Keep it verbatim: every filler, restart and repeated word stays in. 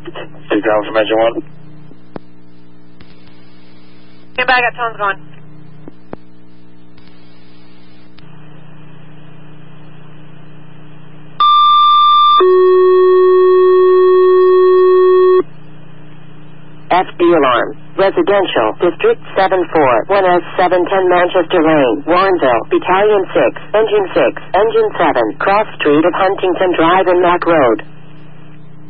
Take down from engine one. Stand by, I got tones going. F D alarm. Residential. District seven four. one S seven ten Manchester Lane. Warrenville. Battalion six. Engine six. Engine seven. Cross Street of Huntington Drive and Mac Road.